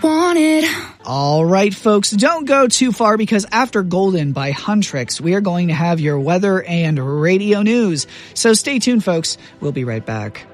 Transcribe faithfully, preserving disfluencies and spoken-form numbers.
wanted. All right, folks, don't go too far because after Golden by Huntrix, we are going to have your weather and radio news. So stay tuned, folks. We'll be right back.